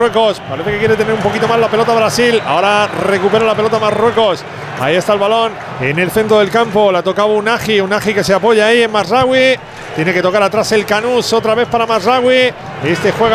Marruecos, parece que quiere tener un poquito más la pelota Brasil. Ahora recupera la pelota Marruecos. Ahí está el balón en el centro del campo. La tocaba Unagi que se apoya ahí en Mazraoui. Tiene que tocar atrás el Canús otra vez para Mazraoui. Este juega